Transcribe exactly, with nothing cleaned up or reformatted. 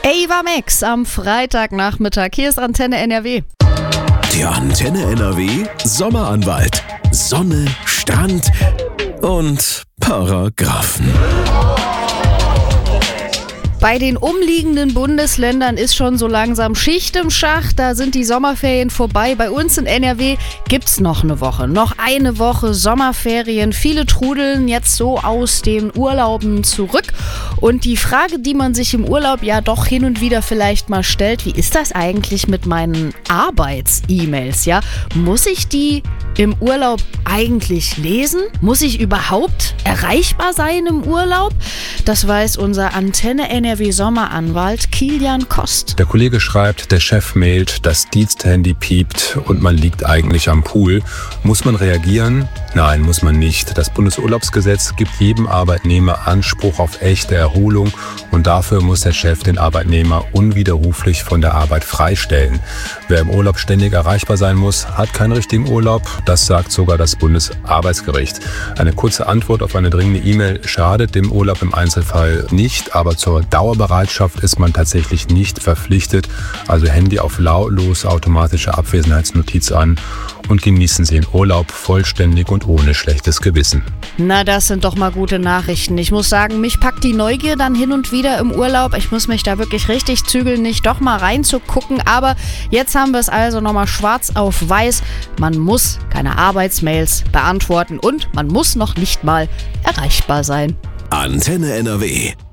Ava Max am Freitagnachmittag. Hier ist Antenne N R W. Der Antenne N R W Sommeranwalt. Sonne, Strand und Paragraphen. Bei den umliegenden Bundesländern ist schon so langsam Schicht im Schacht. Da sind die Sommerferien vorbei. Bei uns in N R W gibt's noch eine Woche. Noch eine Woche Sommerferien. Viele trudeln jetzt so aus den Urlauben zurück. Und die Frage, die man sich im Urlaub ja doch hin und wieder vielleicht mal stellt, wie ist das eigentlich mit meinen Arbeits-E-Mails? Ja? Muss ich die im Urlaub eigentlich lesen? Muss ich überhaupt erreichbar sein im Urlaub? Das weiß unser Antenne N R W Sommeranwalt Kilian Kost. Der Kollege schreibt, der Chef mailt, das Diensthandy piept und man liegt eigentlich am Pool. Muss man reagieren? Nein, muss man nicht. Das Bundesurlaubsgesetz gibt jedem Arbeitnehmer Anspruch auf echte Erholung und dafür muss der Chef den Arbeitnehmer unwiderruflich von der Arbeit freistellen. Wer im Urlaub ständig erreichbar sein muss, hat keinen richtigen Urlaub. Das sagt sogar das Bundesarbeitsgericht. Eine kurze Antwort auf eine dringende E-Mail schadet dem Urlaub im Einzelfall nicht, aber zur Dauerbereitschaft ist man tatsächlich nicht verpflichtet. Also Handy auf lautlos, automatische Abwesenheitsnotiz an und genießen Sie den Urlaub vollständig und ohne schlechtes Gewissen. Na, das sind doch mal gute Nachrichten. Ich muss sagen, mich packt die Neugier dann hin und wieder im Urlaub. Ich muss mich da wirklich richtig zügeln, nicht doch mal reinzugucken. Aber jetzt haben wir es also nochmal schwarz auf weiß. Man muss keine Arbeitsmails beantworten und man muss noch nicht mal erreichbar sein. Antenne N R W.